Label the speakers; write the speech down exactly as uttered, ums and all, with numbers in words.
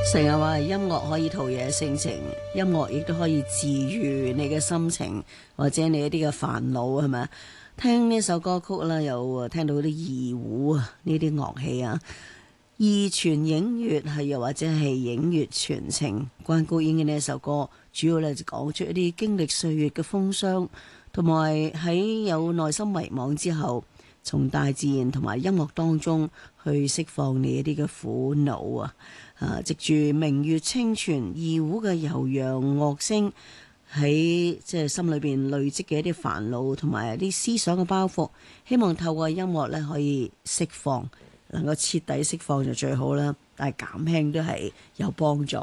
Speaker 1: 成日話音樂可以陶冶性情，音樂亦都可以治愈你嘅心情，或者你一啲嘅煩惱，係咪？聽呢首歌曲啦，又聽到啲二胡啊，呢啲樂器啊，二泉映月係又或者係映月傳情。關孤演嘅呢一首歌，主要咧就講出一啲經歷歲月嘅風霜，同埋喺有內心迷惘之後，從大自然同埋音樂當中去釋放你一啲嘅苦惱啊！啊，藉住明月清泉、二胡嘅悠揚樂聲，喺即係心裏邊累積嘅一啲煩惱同埋一啲思想嘅包袱，希望透過音樂咧可以釋放，能夠徹底釋放就最好啦。但係減輕都係有幫助。